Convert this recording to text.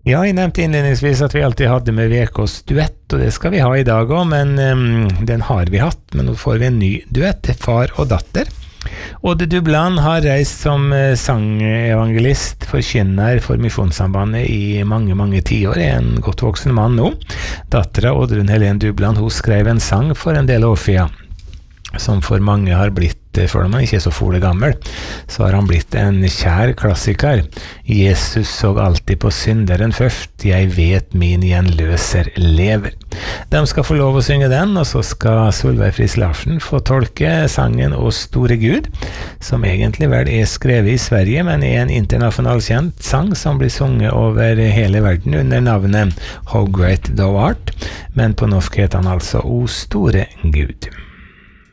Ja, jeg nevnte innledningsvis at vi alltid hadde med VKs duett, og det skal vi ha i dag også, men den har vi hatt, men nå får vi en ny duett til far og datter. Odde Dubland har reist som sangevangelist, forkynner for Misjonssambandet i mange, mange tiår, en godt voksen mann nå. Dattera Oddrun Helen Dubland, hun skrev en sang for en del år siden, som for mange har blitt, for man ikke er så fole gammel, så har han blitt en kjær klassiker. Jesus så alltid på synderen først, jeg vet min gjenløser lever. De skal få lov å synge den, og så skal Solveig Friis Larsen få tolke sangen Å store Gud, som egentlig vel er skrevet i Sverige, men er en internasjonal kjent sang som blir sunget over hele verden under navnet How Great Thou Art, men på norsk heter han altså Å store Gud.